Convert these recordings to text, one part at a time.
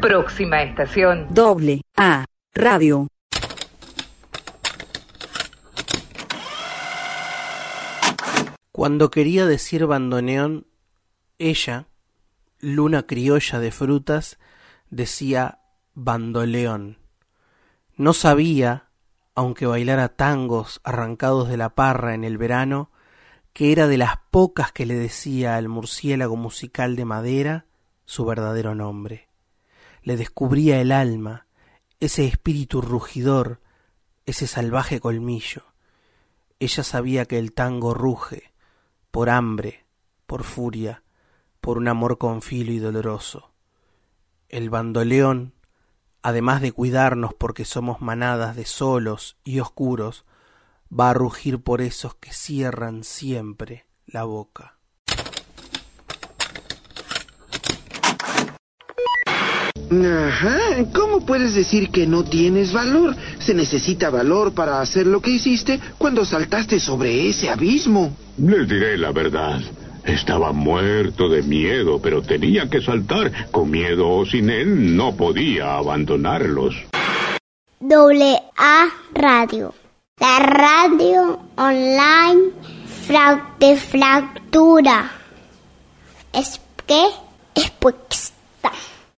Próxima estación. AA Radio. Cuando quería decir bandoneón, ella, luna criolla de frutas, decía bandoleón. No sabía, aunque bailara tangos arrancados de la parra en el verano, que era de las pocas que le decía al murciélago musical de madera su verdadero nombre. Le descubría el alma, ese espíritu rugidor, ese salvaje colmillo. Ella sabía que el tango ruge, por hambre, por furia, por un amor con filo y doloroso. El bandoleón, además de cuidarnos porque somos manadas de solos y oscuros, va a rugir por esos que cierran siempre la boca. Ajá, ¿cómo puedes decir que no tienes valor? Se necesita valor para hacer lo que hiciste cuando saltaste sobre ese abismo. Les diré la verdad. Estaba muerto de miedo, pero tenía que saltar. Con miedo o sin él, no podía abandonarlos. AA Radio. La radio online de fractura. Es que es puesta.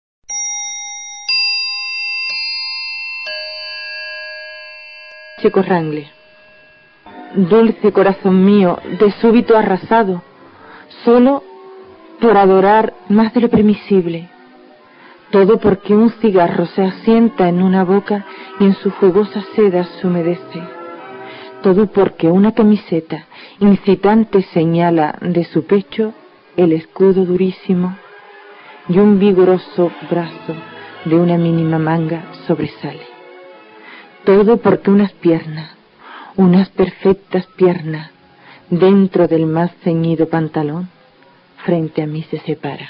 Chico Rangle, dulce corazón mío, de súbito arrasado, solo por adorar más de lo permisible. Todo porque un cigarro se asienta en una boca y en su jugosa seda se humedece. Todo porque una camiseta incitante señala de su pecho el escudo durísimo y un vigoroso brazo de una mínima manga sobresale. Todo porque unas perfectas piernas, dentro del más ceñido pantalón, frente a mí se separa.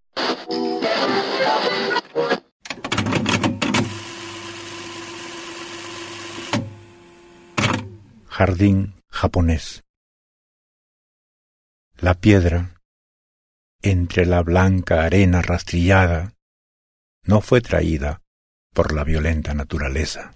Jardín japonés. La piedra, entre la blanca arena rastrillada, no fue traída por la violenta naturaleza.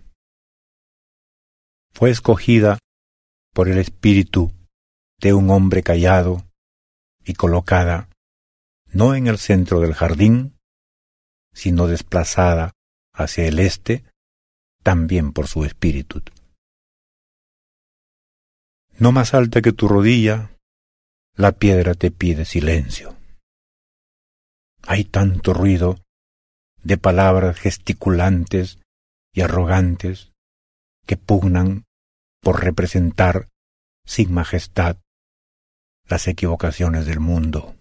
Fue escogida por el espíritu de un hombre callado y colocada no en el centro del jardín, sino desplazada hacia el este, también por su espíritu. No más alta que tu rodilla, la piedra te pide silencio. Hay tanto ruido de palabras gesticulantes y arrogantes que pugnan por representar sin majestad las equivocaciones del mundo.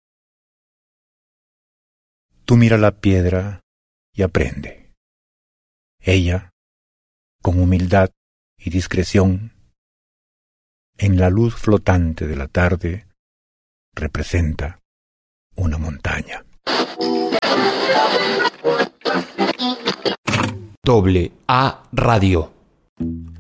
Tú mira la piedra y aprende. Ella, con humildad y discreción, en la luz flotante de la tarde, representa una montaña. AA Radio.